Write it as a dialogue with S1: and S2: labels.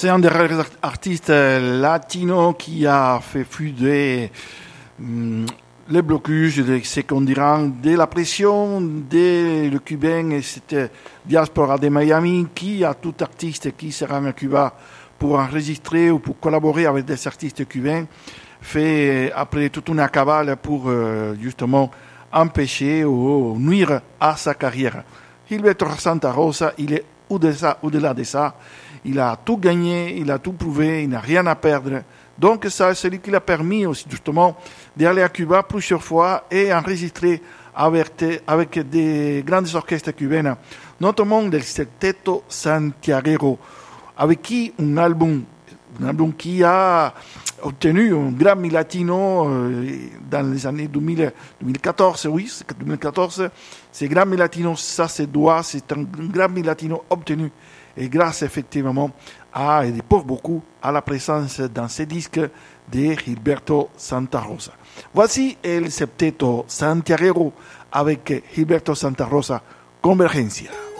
S1: C'est un des rares artistes latinos qui a fait fuiter les blocus de ce qu'on dirait de la pression des Cubains et cette diaspora de Miami qui a tout artiste qui sera à Cuba pour enregistrer ou pour collaborer avec des artistes cubains fait après toute une cabale pour justement empêcher ou nuire à sa carrière. Gilberto Santa Rosa, il est au-delà de ça, il a tout gagné, il a tout prouvé, il n'a rien à perdre. Donc ça, c'est lui qui l'a permis aussi justement d'aller à Cuba plusieurs fois et enregistrer avec des grandes orchestres cubaines, notamment le Septeto Santiaguero, avec qui un album qui a obtenu un Grammy Latino dans les années 2014, oui, 2014. Ce Grammy Latino, ça se doit, c'est un Grammy Latino obtenu et grâce effectivement à, et pour beaucoup, à la présence dans ces disques de Gilberto Santa Rosa. Voici el Septeto Santiaguero avec Gilberto Santa Rosa, Convergencia.